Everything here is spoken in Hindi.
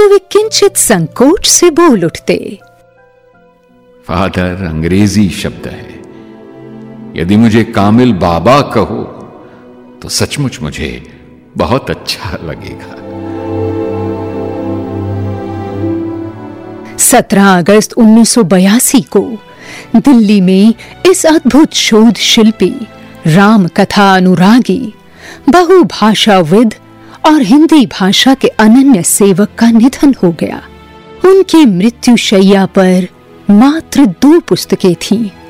तो वे किंचित संकोच से बोल उठते। फादर अंग्रेजी शब्द है, यदि मुझे कामिल बाबा कहो तो सचमुच मुझे बहुत अच्छा लगेगा। 17 अगस्त 1982 को दिल्ली में इस अद्भुत शोध शिल्पी, राम कथा अनुरागी, बहुभाषाविद और हिंदी भाषा के अनन्य सेवक का निधन हो गया। उनकी मृत्युशैया पर मात्र 2 पुस्तकें थीं।